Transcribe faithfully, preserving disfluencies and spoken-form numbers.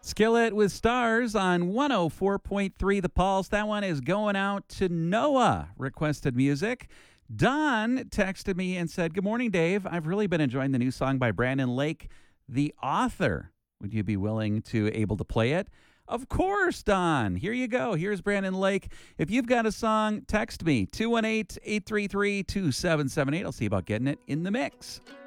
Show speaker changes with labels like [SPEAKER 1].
[SPEAKER 1] Skillet with Stars on one oh four point three The Pulse. That one is going out to Noah, requested music. Don texted me and said, "Good morning, Dave. I've really been enjoying the new song by Brandon Lake, The Author. Would you be willing to able to play it?" Of course, Don. Here you go. Here's Brandon Lake. If you've got a song, text me, two one eight, eight three three, two seven seven eight. I'll see about getting it in the mix.